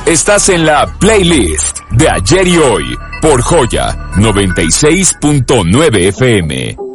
Estás en la playlist de Ayer y Hoy por Joya 96.9 FM.